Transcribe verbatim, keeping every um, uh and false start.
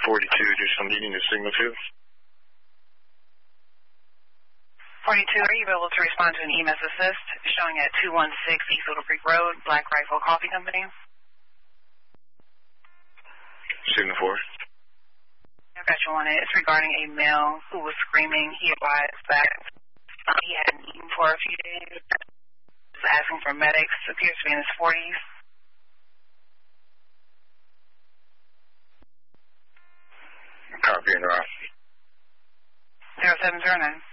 forty-two, do some needing to signal to. forty-two, are you able to respond to an E M S assist showing at two one six East Little Creek Road, Black Rifle Coffee Company? Signal four. I got you on it. It's regarding a male who was screaming. He advised that uh, he hadn't eaten for a few days. He was asking for medics. Appears to be in his forties. Copy and route. zero seven zero nine.